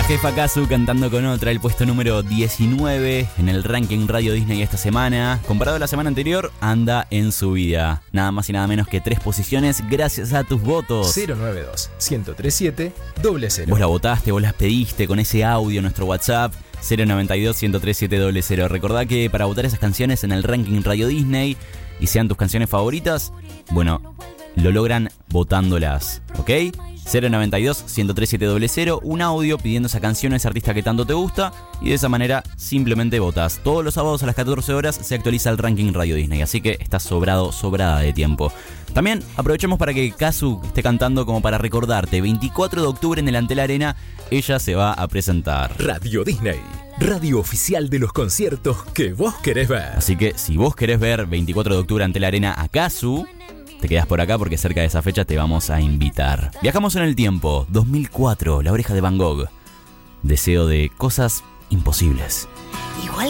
jefa Kazu cantando con otra, el puesto número 19 en el ranking Radio Disney esta semana. Comparado a la semana anterior, anda en subida. Nada más y nada menos que 3 posiciones gracias a tus votos. 092-1037-00. Vos la votaste, vos las pediste con ese audio en nuestro WhatsApp 092-1037-00. Recordá que para votar esas canciones en el ranking Radio Disney y sean tus canciones favoritas, bueno, lo logran votándolas, ¿ok? 092-1037-00, un audio pidiendo esa canción a ese artista que tanto te gusta y de esa manera simplemente votas. Todos los sábados a las 14 horas se actualiza el ranking Radio Disney, así que estás sobrada de tiempo. También aprovechemos para que Kazu esté cantando como para recordarte, 24 de octubre en el Antel Arena, ella se va a presentar. Radio Disney, radio oficial de los conciertos que vos querés ver. Así que si vos querés ver 24 de octubre Antel Arena a Kazu, te quedás por acá porque cerca de esa fecha te vamos a invitar. Viajamos en el tiempo, 2004, La Oreja de Van Gogh. Deseo de cosas imposibles. Igual